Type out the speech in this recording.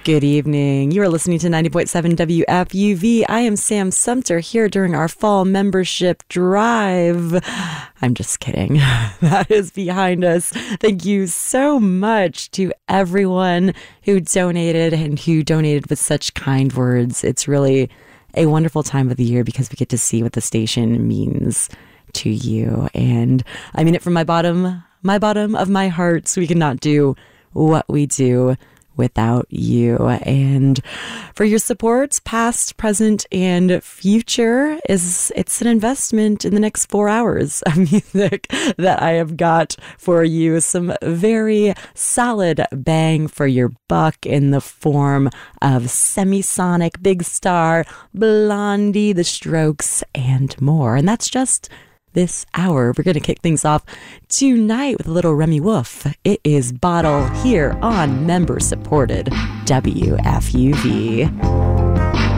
Good evening. You are listening to 90.7 WFUV. I am Sam Sumter here during our fall membership drive. I'm just kidding. That is behind us. Thank you so much to everyone who donated and who donated with such kind words. It's really a wonderful time of the year because we get to see what the station means to you. And I mean it from my bottom of my heart. So we cannot do what we do without you. And for your support, past, present, and future, it's an investment in the next 4 hours of music that I have got for you. Some very solid bang for your buck in the form of Semisonic, Big Star, Blondie, The Strokes, and more. And that's just this hour. We're going to kick things off tonight with a little Remy Wolf. It is Bottle here on member-supported WFUV.